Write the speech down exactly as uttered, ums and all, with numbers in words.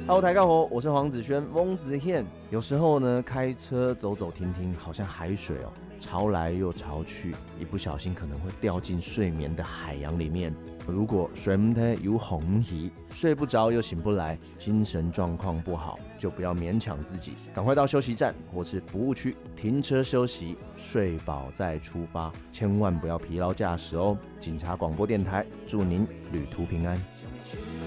Hello， 大家好，我是黄子轩，翁子宪。有时候呢，开车走走停停，好像海水哦，潮来又潮去，一不小心可能会掉进睡眠的海洋里面。如果睡唔得有红鱼，睡不着又醒不来，精神状况不好，就不要勉强自己，赶快到休息站或是服务区停车休息，睡饱再出发，千万不要疲劳驾驶哦。警察广播电台，祝您旅途平安。